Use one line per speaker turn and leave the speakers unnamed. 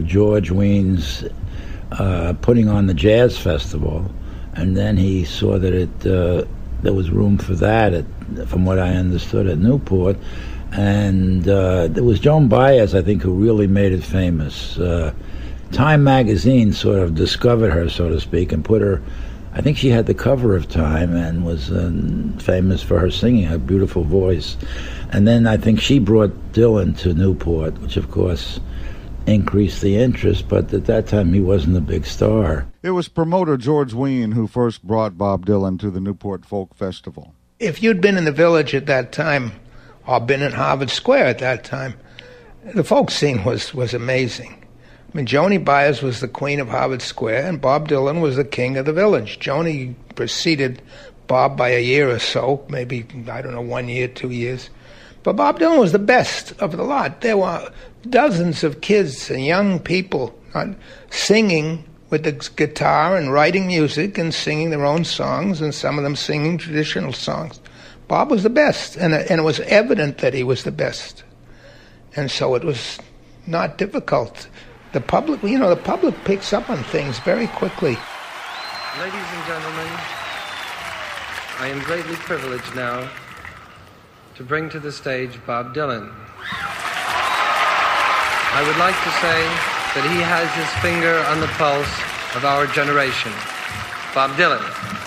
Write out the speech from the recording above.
George Weins putting on the jazz festival, and then he saw that there was room for that, from what I understood, at Newport. And it was Joan Baez, I think, who really made it famous. Time magazine sort of discovered her, so to speak, and put her, I think she had the cover of Time and was famous for her singing, her beautiful voice. And then I think she brought Dylan to Newport, which of course increased the interest, but at that time he wasn't a big star.
It was promoter George Wein who first brought Bob Dylan to the Newport Folk Festival.
If you'd been in the Village at that time, or been in Harvard Square at that time, the folk scene was amazing. I mean, Joni Baez was the queen of Harvard Square, and Bob Dylan was the king of the Village. Joni preceded Bob by a year or so, maybe, 1 year, 2 years. But Bob Dylan was the best of the lot. There were dozens of kids and young people singing with the guitar and writing music and singing their own songs, and some of them singing traditional songs. Bob was the best, and it was evident that he was the best. And so it was not difficult. The public picks up on things very quickly.
Ladies and gentlemen, I am greatly privileged now to bring to the stage Bob Dylan. I would like to say that he has his finger on the pulse of our generation. Bob Dylan.